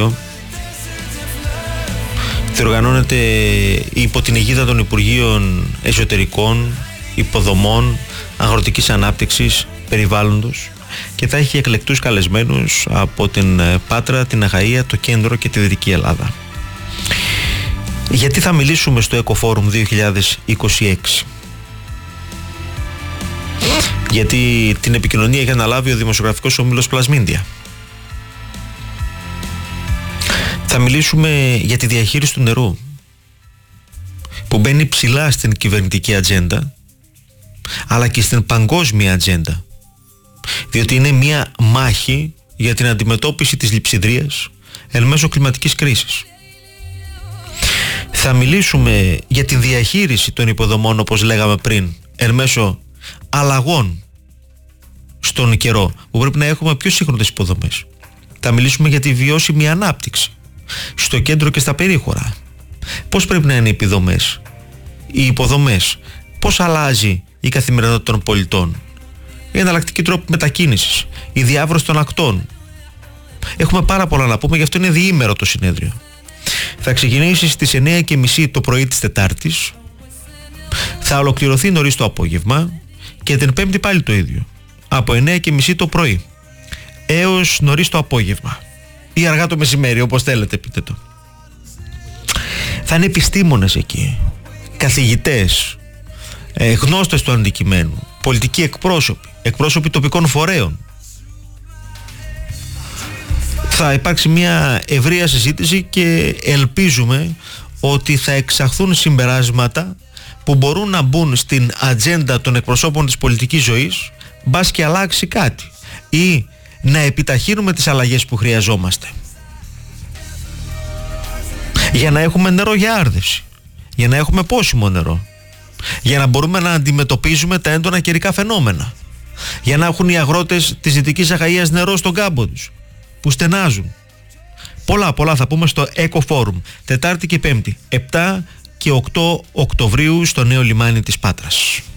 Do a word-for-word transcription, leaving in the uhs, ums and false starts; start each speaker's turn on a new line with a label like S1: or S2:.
S1: Υπουργείο. Διοργανώνεται υπό την αιγίδα των Υπουργείων Εσωτερικών, Υποδομών, Αγροτικής Ανάπτυξης, Περιβάλλοντος και θα έχει εκλεκτούς καλεσμένους από την Πάτρα, την Αχαΐα, το Κέντρο και τη Δυτική Ελλάδα. Γιατί θα μιλήσουμε στο EcoForum δύο χιλιάδες είκοσι έξι? Γιατί την επικοινωνία έχει αναλάβει ο δημοσιογραφικός όμιλος Plus Media. Θα μιλήσουμε για τη διαχείριση του νερού, που μπαίνει ψηλά στην κυβερνητική ατζέντα, αλλά και στην παγκόσμια ατζέντα, διότι είναι μια μάχη για την αντιμετώπιση της λειψιδρίας εν μέσω κλιματικής κρίσης. Θα μιλήσουμε για τη διαχείριση των υποδομών, όπως λέγαμε πριν, εν μέσω αλλαγών στον καιρό, που πρέπει να έχουμε πιο σύγχρονες υποδομές. Θα μιλήσουμε για τη βιώσιμη ανάπτυξη στο κέντρο και στα περίχωρα. Πώς πρέπει να είναι οι υποδομές, οι υποδομές, πώς αλλάζει η καθημερινότητα των πολιτών, οι εναλλακτικοί τρόποι μετακίνησης, η διάβρωση των ακτών. Έχουμε πάρα πολλά να πούμε, γι' αυτό είναι διήμερο το συνέδριο. Θα ξεκινήσει στις εννιά και μισή το πρωί της Τετάρτης, θα ολοκληρωθεί νωρίς το απόγευμα και την Πέμπτη πάλι το ίδιο, από εννιά και μισή το πρωί έως νωρίς το απόγευμα ή αργά το μεσημέρι, όπως θέλετε πείτε το. Θα είναι επιστήμονες εκεί, καθηγητές, ε, γνώστες του αντικειμένου, πολιτικοί εκπρόσωποι, εκπρόσωποι τοπικών φορέων. Θα υπάρξει μια ευρεία συζήτηση και ελπίζουμε ότι θα εξαχθούν συμπεράσματα που μπορούν να μπουν στην ατζέντα των εκπροσώπων της πολιτικής ζωής, μπας και αλλάξει κάτι, ή να επιταχύνουμε τις αλλαγές που χρειαζόμαστε για να έχουμε νερό για άρδευση, για να έχουμε πόσιμο νερό, για να μπορούμε να αντιμετωπίζουμε τα έντονα καιρικά φαινόμενα, για να έχουν οι αγρότες της Δυτικής Αχαΐας νερό στον κάμπο τους που στενάζουν. Πολλά πολλά θα πούμε στο EcoForum, Τετάρτη και Πέμπτη, επτά και οκτώ Οκτωβρίου, στο νέο λιμάνι της Πάτρας.